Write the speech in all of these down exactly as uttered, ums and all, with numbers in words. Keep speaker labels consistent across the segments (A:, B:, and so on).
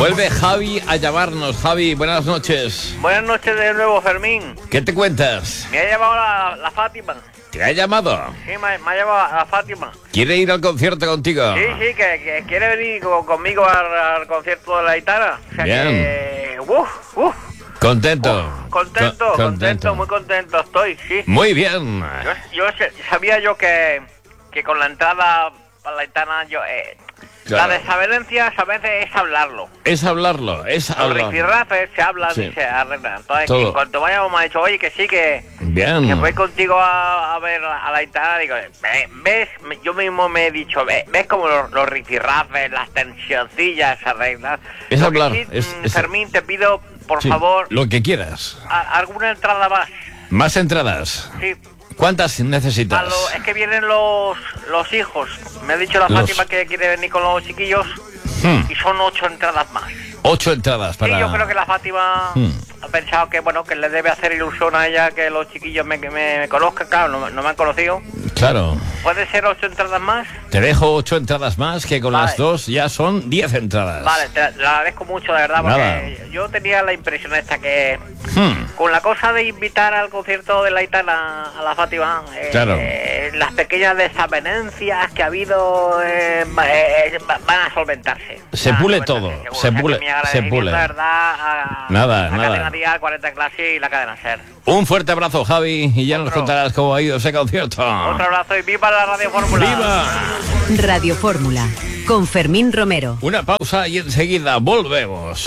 A: Vuelve Javi a llamarnos. Javi, buenas noches.
B: Buenas noches de nuevo, Fermín.
A: ¿Qué te cuentas?
B: Me ha llamado la, la Fátima.
A: ¿Te ha llamado?
B: Sí, me, me ha llamado la Fátima.
A: ¿Quiere ir al concierto contigo?
B: Sí, sí, que, que quiere venir con, conmigo al, al concierto de la Aitana. O sea
A: Bien.
B: Que, uf, uf.
A: Contento.
B: Uf, contento,
A: Co-
B: contento, muy contento estoy, sí.
A: Muy bien.
B: Yo, yo sabía yo que, que con la entrada para la Aitana, yo... Eh,
A: Claro.
B: La desavenencia a veces es hablarlo.
A: Es hablarlo, es
B: Los
A: hablarlo.
B: rifirrafes se hablan
A: Sí.
B: y se arreglan. Entonces,
A: Todo.
B: en cuanto vayamos, me ha dicho, oye, que sí, que,
A: Bien.
B: que voy contigo a, a ver a la Aitana. Digo, "Ve- ¿ves? Yo mismo me he dicho, ¿ves, ¿ves cómo los, los rifirrafes, las tensioncillas se arreglan?
A: Es
B: Lo
A: hablar,
B: que sí,
A: es-
B: mm,
A: es-
B: Fermín, te pido, por
A: Sí,
B: favor,
A: lo que quieras.
B: a- alguna entrada más.
A: Más entradas.
B: Sí.
A: ¿Cuántas
B: A
A: necesitas?
B: lo- es que vienen los, los hijos. Me ha dicho la
A: Los-
B: Fátima que quiere venir con los chiquillos.
A: Hmm.
B: Y son ocho entradas más.
A: Ocho entradas para...
B: Sí, yo creo que la Fátima
A: Hmm.
B: ha pensado que, bueno, que le debe hacer ilusión a ella que los chiquillos me, que me, me conozcan. Claro, no, no me han conocido.
A: Claro.
B: ¿Puede ser ocho entradas más?
A: Te dejo ocho entradas más, que con
B: Vale.
A: las dos ya son diez entradas.
B: Vale, te te lo agradezco mucho, de verdad, porque
A: Nada.
B: yo tenía la impresión esta que...
A: Hmm.
B: Con la cosa de invitar al concierto de la Aitana a la Fátima, eh,
A: Claro.
B: eh, las pequeñas desavenencias que ha habido eh, va- eh, va- van a solventarse.
A: Se
B: Van a
A: pule
B: solventarse,
A: todo,
B: seguro.
A: se
B: O sea, que
A: pule-
B: mi
A: se
B: agradecimiento,
A: pule.
B: de verdad, a
A: Nada,
B: la
A: nada.
B: cadena Dial, cuarenta Clase y la cadena Ser.
A: Un fuerte abrazo, Javi, y ya nos
B: Otro.
A: contarás cómo ha ido ese concierto.
B: Otro abrazo y viva la Radio Fórmula.
A: ¡Viva!
C: Radio Fórmula, con Fermín Romero.
A: Una pausa y enseguida volvemos.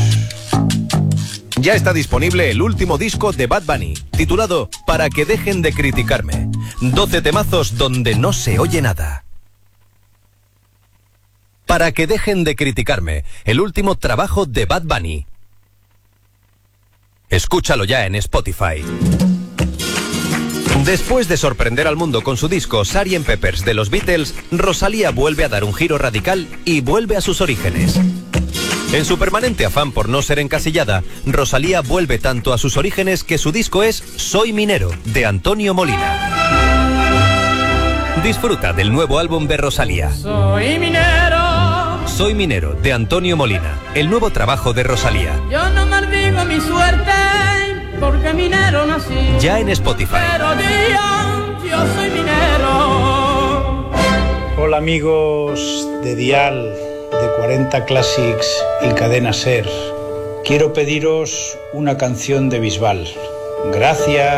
D: Ya está disponible el último disco de Bad Bunny, titulado Para que dejen de criticarme. doce temazos donde no se oye nada. Para que dejen de criticarme, el último trabajo de Bad Bunny. Escúchalo ya en Spotify. Después de sorprender al mundo con su disco sergeant Pepper's de los Beatles, Rosalía vuelve a dar un giro radical y vuelve a sus orígenes. En su permanente afán por no ser encasillada, Rosalía vuelve tanto a sus orígenes que su disco es Soy Minero, de Antonio Molina. Disfruta del nuevo álbum de Rosalía.
E: Soy minero,
D: Soy Minero, de Antonio Molina, el nuevo trabajo de Rosalía.
E: yo no maldigo mi suerte, porque minero nací.
D: Ya en Spotify.
E: Pero Dios, yo soy minero.
F: Hola amigos de Dial, de cuarenta Classics y Cadena Ser. Quiero pediros una canción de Bisbal. Gracias.